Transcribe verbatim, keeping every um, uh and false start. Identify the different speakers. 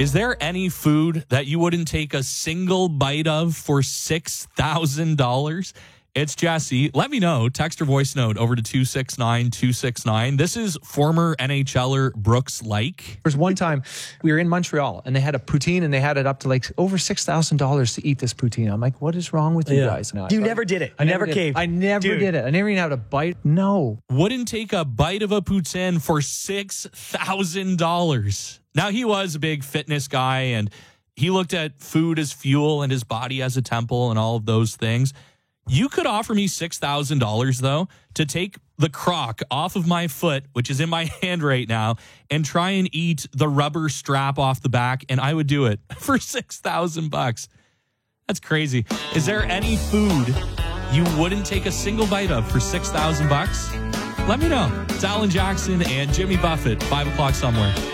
Speaker 1: Is there any food that you wouldn't take a single bite of for six thousand dollars? It's Jesse. Let me know. Text or voice note over to two six nine two six nine. This is former NHLer Brooks Laich.
Speaker 2: There was one time we were in Montreal and they had a poutine and they had it up to like over six thousand dollars to eat this poutine. I'm like, what is wrong with you
Speaker 3: Yeah.
Speaker 2: guys? No,
Speaker 3: You
Speaker 2: I-
Speaker 3: never did it.
Speaker 2: I
Speaker 3: You
Speaker 2: never
Speaker 3: never
Speaker 2: did.
Speaker 3: caved.
Speaker 2: I never
Speaker 3: Dude.
Speaker 2: did it. I never even had a bite. No.
Speaker 1: Wouldn't take a bite of a poutine for six thousand dollars. Now, he was a big fitness guy and he looked at food as fuel and his body as a temple and all of those things. You could offer me six thousand dollars, though, to take the crock off of my foot, which is in my hand right now, and try and eat the rubber strap off the back, and I would do it for six thousand bucks. That's crazy. Is there any food you wouldn't take a single bite of for six thousand bucks? Let me know. It's Alan Jackson and Jimmy Buffett, five o'clock somewhere.